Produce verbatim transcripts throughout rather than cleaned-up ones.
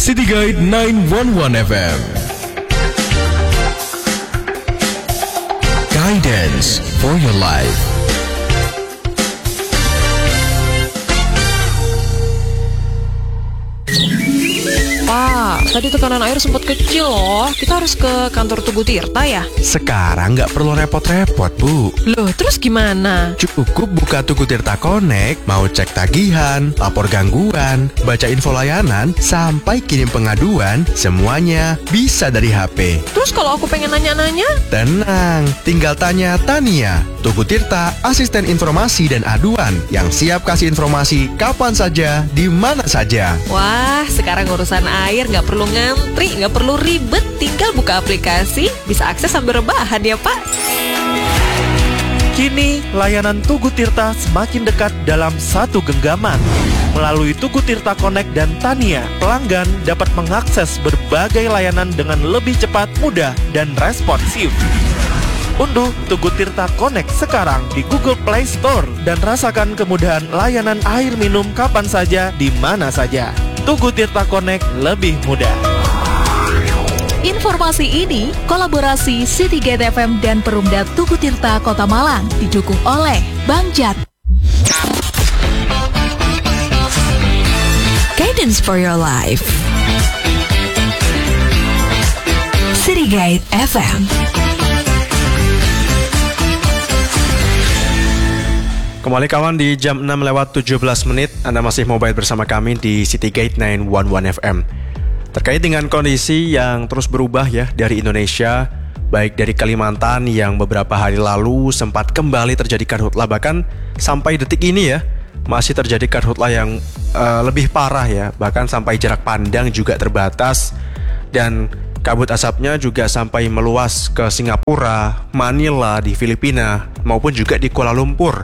City Guide sembilan satu satu F M. Guidance for your life. Pak, tadi tekanan air sempat kecil loh. Kita harus ke kantor Tugu Tirta ya? Sekarang nggak perlu repot-repot, Bu. Loh, terus gimana? Cukup buka Tugu Tirta Connect, mau cek tagihan, lapor gangguan, baca info layanan, sampai kirim pengaduan, semuanya bisa dari H P. Terus kalau aku pengen nanya-nanya? Tenang, tinggal tanya Tania, Tugu Tirta, asisten informasi dan aduan, yang siap kasih informasi kapan saja, di mana saja. Wah, sekarang urusan air nggak perlu ngantri, nggak perlu ribet, tinggal buka aplikasi, bisa akses sambil rebahan ya Pak. Kini, layanan Tugu Tirta semakin dekat dalam satu genggaman. Melalui Tugu Tirta Connect dan Tania, pelanggan dapat mengakses berbagai layanan dengan lebih cepat, mudah, dan responsif. Unduh Tugu Tirta Connect sekarang di Google Play Store dan rasakan kemudahan layanan air minum kapan saja, di mana saja. Tugu Tirta Connect lebih mudah. Informasi ini kolaborasi City Guide F M dan Perumda Tugu Tirta Kota Malang didukung oleh Bank Jat. Guidance for your life. City Guide F M. Kembali kawan di jam enam lewat tujuh belas menit, Anda masih mobile bersama kami di City Guide sembilan satu satu F M. Terkait dengan kondisi yang terus berubah ya dari Indonesia, baik dari Kalimantan yang beberapa hari lalu sempat kembali terjadi karhutla, bahkan sampai detik ini ya masih terjadi karhutla yang uh, lebih parah ya, bahkan sampai jarak pandang juga terbatas dan kabut asapnya juga sampai meluas ke Singapura, Manila di Filipina maupun juga di Kuala Lumpur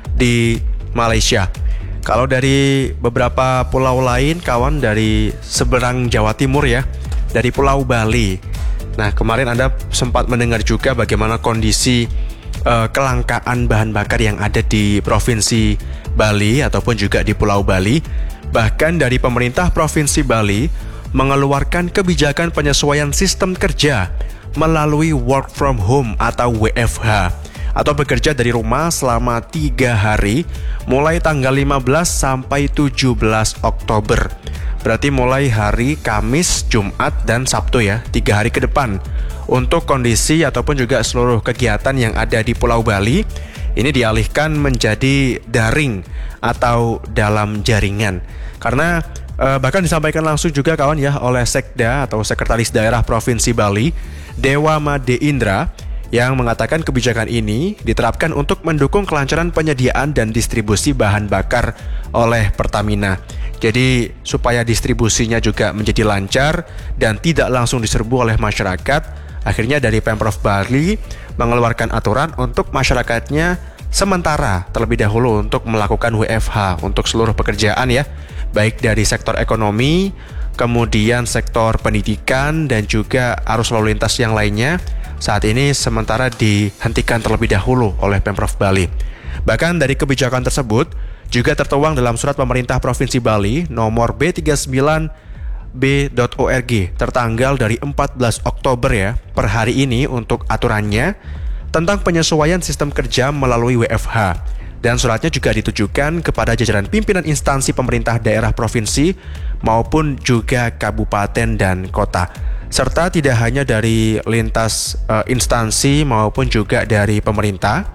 di Malaysia. Kalau dari beberapa pulau lain, kawan, dari seberang Jawa Timur ya, dari Pulau Bali. Nah, kemarin Anda sempat mendengar juga bagaimana kondisi uh, kelangkaan bahan bakar yang ada di Provinsi Bali ataupun juga di Pulau Bali. Bahkan dari pemerintah Provinsi Bali mengeluarkan kebijakan penyesuaian sistem kerja melalui work from home atau W F H, atau bekerja dari rumah selama tiga hari mulai tanggal lima belas sampai tujuh belas Oktober. Berarti mulai hari Kamis, Jumat, dan Sabtu ya, tiga hari ke depan. Untuk kondisi ataupun juga seluruh kegiatan yang ada di Pulau Bali ini dialihkan menjadi daring atau dalam jaringan. Karena eh, bahkan disampaikan langsung juga kawan ya oleh Sekda atau Sekretaris Daerah Provinsi Bali, Dewa Made Indra, yang mengatakan kebijakan ini diterapkan untuk mendukung kelancaran penyediaan dan distribusi bahan bakar oleh Pertamina. Jadi supaya distribusinya juga menjadi lancar dan tidak langsung diserbu oleh masyarakat, akhirnya dari Pemprov Bali mengeluarkan aturan untuk masyarakatnya sementara terlebih dahulu untuk melakukan W F H untuk seluruh pekerjaan ya, baik dari sektor ekonomi, kemudian sektor pendidikan dan juga arus lalu lintas yang lainnya. Saat ini sementara dihentikan terlebih dahulu oleh Pemprov Bali. Bahkan dari kebijakan tersebut juga tertuang dalam surat pemerintah Provinsi Bali nomor B tiga puluh sembilan B dot org tertanggal dari empat belas Oktober ya per hari ini untuk aturannya tentang penyesuaian sistem kerja melalui W F H. Dan suratnya juga ditujukan kepada jajaran pimpinan instansi pemerintah daerah provinsi maupun juga kabupaten dan kota. Serta tidak hanya dari lintas uh, instansi maupun juga dari pemerintah.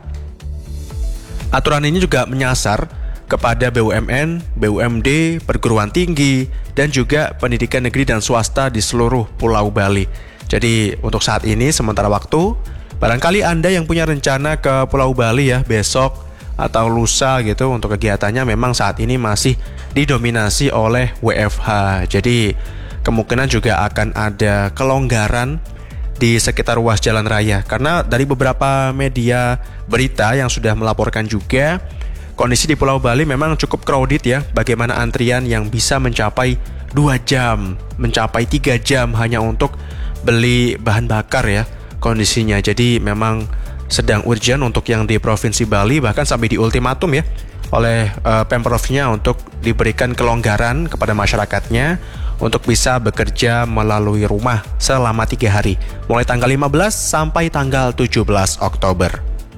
Aturan ini juga menyasar kepada B U M N, B U M D, perguruan tinggi, dan juga pendidikan negeri dan swasta di seluruh Pulau Bali. Jadi untuk saat ini sementara waktu, barangkali Anda yang punya rencana ke Pulau Bali ya besok atau lusa gitu untuk kegiatannya memang saat ini masih didominasi oleh W F H. Jadi kemungkinan juga akan ada kelonggaran di sekitar ruas jalan raya. Karena dari beberapa media berita yang sudah melaporkan juga, kondisi di Pulau Bali memang cukup crowded ya. Bagaimana antrian yang bisa mencapai dua jam, mencapai tiga jam hanya untuk beli bahan bakar ya kondisinya. Jadi memang sedang urgent untuk yang di Provinsi Bali, bahkan sampai di ultimatum ya oleh uh, Pemprovnya untuk diberikan kelonggaran kepada masyarakatnya untuk bisa bekerja melalui rumah selama tiga hari, mulai tanggal lima belas sampai tanggal tujuh belas Oktober.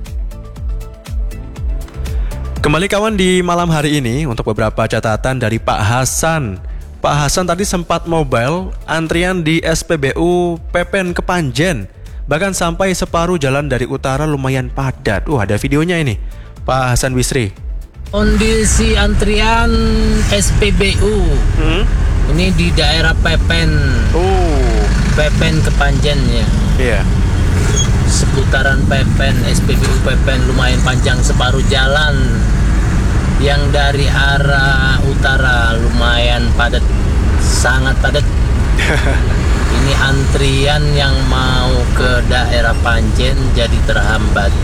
Kembali kawan di malam hari ini untuk beberapa catatan dari Pak Hasan. Pak Hasan tadi sempat mobile antrian di S P B U Pepen Kepanjen, bahkan sampai separuh jalan dari utara lumayan padat. Wah, ada videonya ini, Pak Hasan Bisri. Kondisi antrian S P B U hmm? ini di daerah Pepen, oh. Pepen Kepanjen ya. Iya. Seputaran Pepen, S P B U Pepen lumayan panjang separuh jalan. Yang dari arah utara lumayan padat, sangat padat. Ini antrian yang mau ke daerah Panjen jadi terhambat.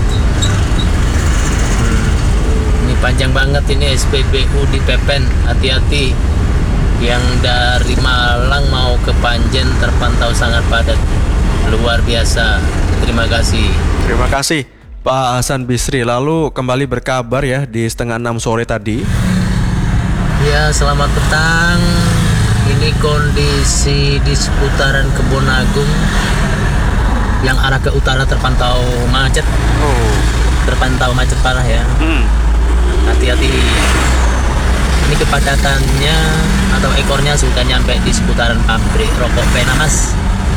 Hmm. Ini panjang banget ini S P B U di Pepen, hati-hati. Yang dari Malang mau ke Panjen terpantau sangat padat, luar biasa. Terima kasih. Terima kasih Pak Hasan Bisri. Lalu kembali berkabar ya di setengah enam sore tadi. Ya, selamat petang. Ini kondisi di seputaran Kebon Agung yang arah ke utara terpantau macet. Oh. Terpantau macet parah ya. Hmm. Hati-hati. Ini kepadatannya atau ekornya sudah nyampe di seputaran pabrik rokok Penamas.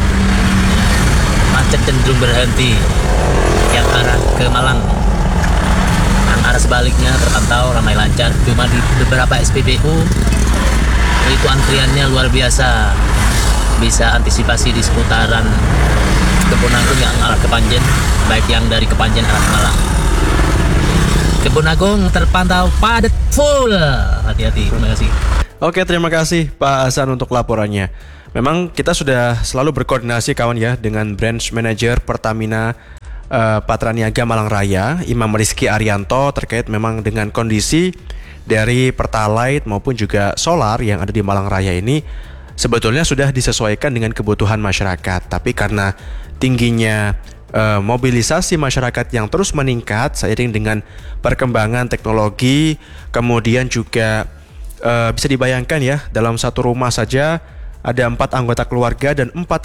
Macet cenderung berhenti yang arah ke Malang. Yang arah sebaliknya terpantau ramai lancar. Cuma di beberapa S P B U itu antriannya luar biasa. Bisa antisipasi di seputaran Kebon Agung yang arah ke Panjen, baik yang dari Kepanjen arah ke Malang. Kebon Agung terpantau padat full. Hati-hati. Terima kasih. Oke, terima kasih Pak Hasan untuk laporannya. Memang kita sudah selalu berkoordinasi kawan ya dengan branch manager Pertamina uh, Patraniaga Malang Raya, Imam Rizky Arianto, terkait memang dengan kondisi dari Pertalite maupun juga solar yang ada di Malang Raya ini sebetulnya sudah disesuaikan dengan kebutuhan masyarakat. Tapi karena tingginya uh, mobilisasi masyarakat yang terus meningkat seiring dengan perkembangan teknologi, kemudian juga uh, bisa dibayangkan ya, dalam satu rumah saja ada empat anggota keluarga dan empat